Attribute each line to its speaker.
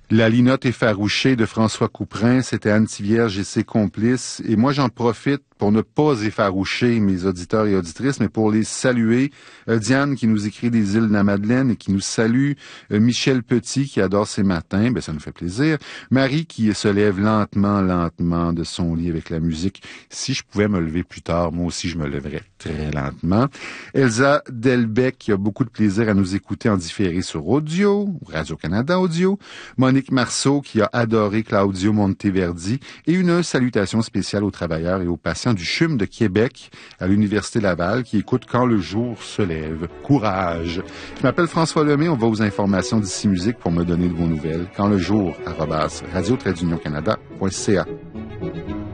Speaker 1: La linotte effarouchée de François Couperin, c'était Anne Tivierge et ses complices. Et moi, j'en profite pour ne pas effaroucher mes auditeurs et auditrices, mais pour les saluer. Diane qui nous écrit des îles de la Madeleine et qui nous salue. Michel Petit qui adore ses matins, ça nous fait plaisir. Marie qui se lève lentement de son lit avec la musique. Si je pouvais me lever plus tard, moi aussi je me lèverais très lentement. Elsa Delbecq qui a beaucoup de plaisir à nous écouter en différé sur audio, Radio-Canada Audio. Monique Marceau qui a adoré Claudio Monteverdi et une salutation spéciale aux travailleurs et aux patients du CHUM de Québec à l'Université Laval qui écoutent Quand le jour se lève. Courage! Je m'appelle François Lemay, on va aux informations d'ici musique pour me donner de vos nouvelles. Quand le jour, @radio-canada.ca.